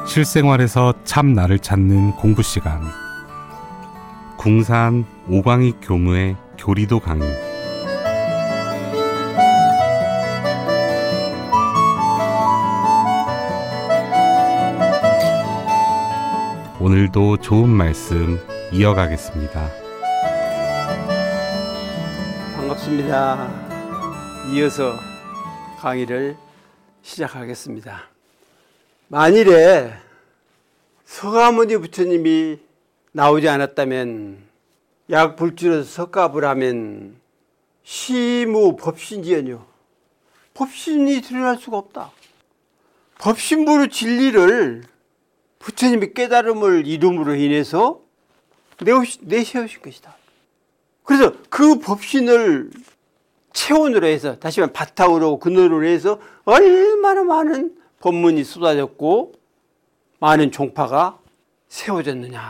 실생활에서 참 나를 찾는 공부 시간. 궁산 오광익 교무의 교리도 강의. 오늘도 좋은 말씀 이어가겠습니다. 반갑습니다. 이어서 강의를 시작하겠습니다. 만일에 서가모니 부처님이 나오지 않았다면, 약 불줄여서 석가불 하면 시무 법신지연요. 법신이 드러날 수가 없다. 법신부로 진리를 부처님의 깨달음을 이룸으로 인해서 내세우신 것이다. 그래서 그 법신을 체온으로 해서, 다시 말하면 바탕으로 근원으로 해서 얼마나 많은 법문이 쏟아졌고 많은 종파가 세워졌느냐.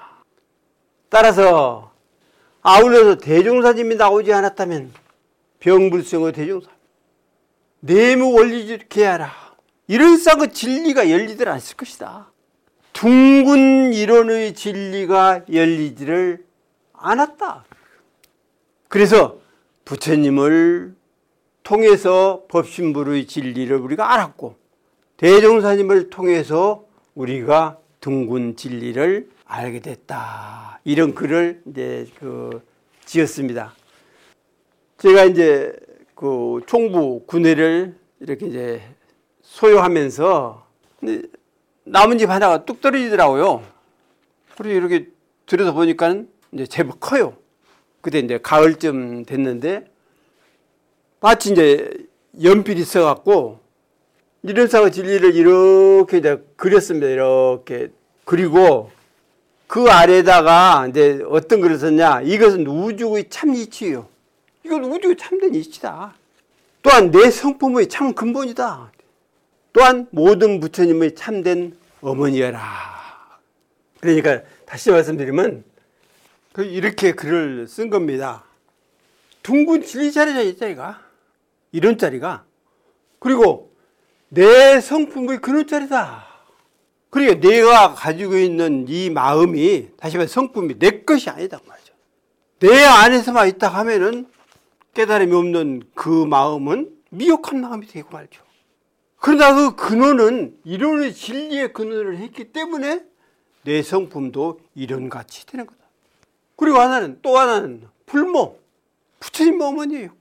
따라서 아울러서 대종사님이 나오지 않았다면 병불성의 대종사, 내무 원리질 개하라, 이런 쌍의 진리가 열리들 않을 것이다. 둥근 이론의 진리가 열리지를 않았다. 그래서 부처님을 통해서 법신부의 진리를 우리가 알았고, 대종사님을 통해서 우리가 둥근 진리를 알게 됐다. 이런 글을 이제 지었습니다. 제가 이제 총부 군회를 이렇게 이제 소유하면서 나뭇잎 하나가 뚝 떨어지더라고요. 그래서 이렇게 들여다 보니까 이제 제법 커요. 그때 이제 가을쯤 됐는데, 마치 이제 연필이 써갖고 이런 상의 진리를 이렇게 이제 그렸습니다. 이렇게 그리고 그 아래다가 이제 어떤 글을 썼냐? 이것은 우주의 참 이치요. 이건 우주의 참된 이치다. 또한 내 성품의 참 근본이다. 또한 모든 부처님의 참된 어머니여라. 그러니까 다시 말씀드리면 이렇게 글을 쓴 겁니다. 둥근 진리 자리자 있자이가, 이런 자리가. 그리고 내 성품의 근원 자리다. 그러니까 내가 가지고 있는 이 마음이, 다시 말해 성품이 내 것이 아니다 말이죠. 내 안에서만 있다 하면은 깨달음이 없는 그 마음은 미혹한 마음이 되고 말죠. 그러나 그 근원은 이론의 진리의 근원을 했기 때문에 내 성품도 이론같이 되는 거다. 그리고 또 하나는 불모, 부처님 어머니예요.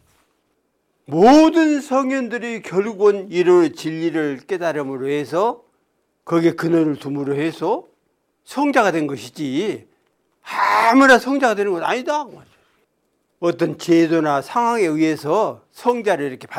모든 성현들이 결국은 이론의 진리를 깨달음으로 해서 거기에 근원을 둠으로 해서 성자가 된 것이지, 아무나 성자가 되는 건 아니다. 어떤 제도나 상황에 의해서 성자를 이렇게